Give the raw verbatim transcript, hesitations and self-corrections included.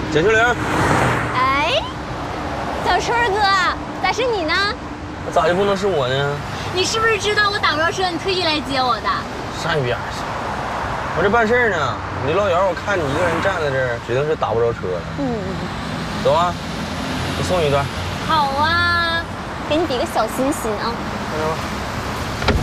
贾秋玲。 哎，小春哥，咋是你呢？ 咋就不能是我呢？ 你是不是知道我打不着车，你特意来接我的？ 上一边去！我这办事呢，你离老远我看你一个人站在这儿，指定是打不着车了。嗯，走啊，我送你一段。 好啊，给你比个小心心啊。 看着吧。